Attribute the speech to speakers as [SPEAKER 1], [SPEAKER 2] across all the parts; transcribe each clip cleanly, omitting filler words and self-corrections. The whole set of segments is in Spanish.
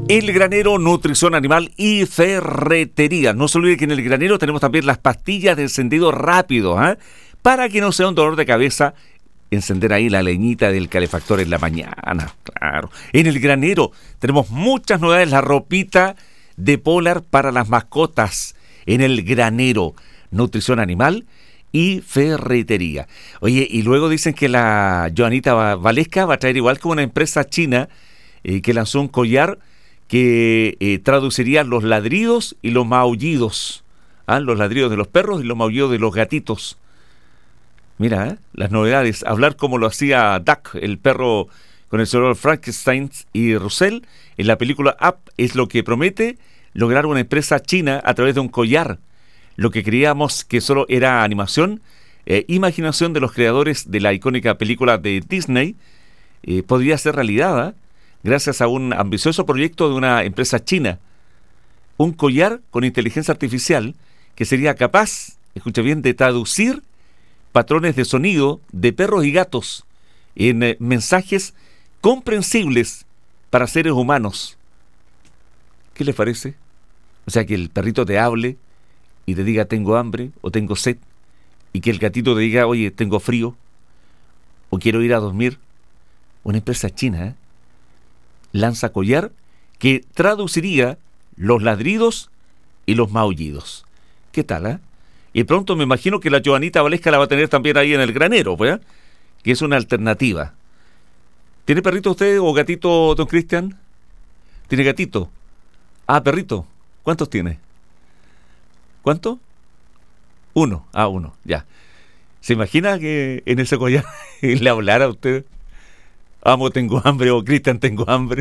[SPEAKER 1] El Granero, nutrición animal y ferretería. No se olvide que en el Granero tenemos también las pastillas de encendido rápido, para que no sea un dolor de cabeza encender ahí la leñita del calefactor en la mañana. Claro. En el Granero tenemos muchas novedades. La ropita de Polar para las mascotas. En el Granero, nutrición animal y ferretería. Oye, y luego dicen que la Joanita Valesca va a traer igual como una empresa china que lanzó un collar que traduciría los ladridos y los maullidos. Los ladridos de los perros y los maullidos de los gatitos. Mira, las novedades. Hablar como lo hacía Duck, el perro con el señor Frankenstein y Russell en la película Up, es lo que promete lograr una empresa china a través de un collar. Lo que creíamos que solo era animación, imaginación de los creadores de la icónica película de Disney, podría ser realidad, gracias a un ambicioso proyecto de una empresa china. Un collar con inteligencia artificial que sería capaz, escucha bien, de traducir patrones de sonido de perros y gatos en mensajes comprensibles para seres humanos. ¿Qué les parece? O sea, que el perrito te hable y te diga tengo hambre o tengo sed, y que el gatito te diga oye, tengo frío o quiero ir a dormir. Una empresa china, lanza collar que traduciría los ladridos y los maullidos. ¿Qué tal, Y pronto me imagino que la Joanita Valesca la va a tener también ahí en el Granero, ¿pues? Que es una alternativa. ¿Tiene perrito usted o gatito, don Cristian? ¿Tiene gatito? Perrito. ¿Cuántos tiene? ¿Cuánto? Uno. Uno, ya. ¿Se imagina que en ese collar le hablara a usted? Amo, tengo hambre, o Cristian, tengo hambre.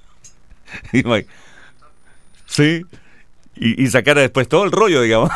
[SPEAKER 1] Sí. Y sacara después todo el rollo, digamos.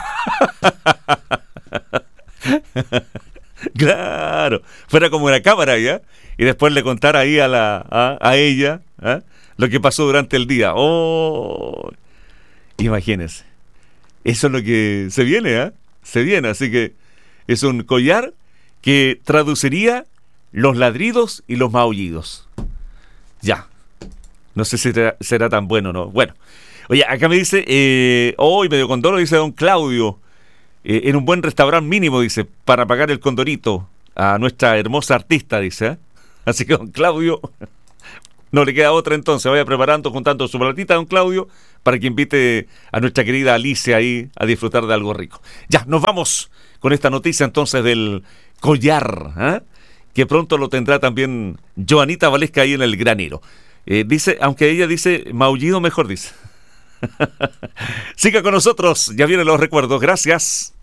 [SPEAKER 1] Claro. Fuera como una cámara, ¿ya? Y después le contara ahí a ella lo que pasó durante el día. ¡Oh! Imagínense. Eso es lo que se viene, Se viene, así que es un collar que traduciría los ladridos y los maullidos. Ya. No sé si será tan bueno o no. Bueno. Oye, acá me dice, hoy medio condoro, dice don Claudio, en un buen restaurante mínimo, dice, para pagar el condorito a nuestra hermosa artista, dice. Así que don Claudio, no le queda otra entonces, vaya preparando, juntando su platita, don Claudio, para que invite a nuestra querida Alicia ahí a disfrutar de algo rico. Ya, nos vamos con esta noticia entonces del collar, que pronto lo tendrá también Joanita Valesca ahí en el Granero. Dice, aunque ella dice maullido, mejor dice. Siga con nosotros, ya vienen los recuerdos, gracias.